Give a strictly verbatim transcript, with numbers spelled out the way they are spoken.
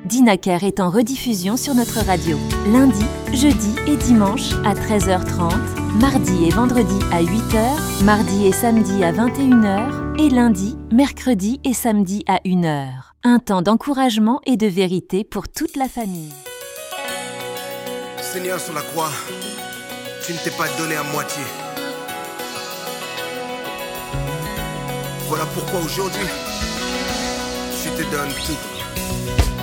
Dinaker est en rediffusion sur notre radio. Lundi, jeudi et dimanche à treize heures trente, mardi et vendredi à huit heures, mardi et samedi à vingt et une heures et lundi, mercredi et samedi à une heure. Un temps d'encouragement et de vérité pour toute la famille. Seigneur, sur la croix, tu ne t'es pas donné à moitié. Voilà pourquoi aujourd'hui, je te donne tout.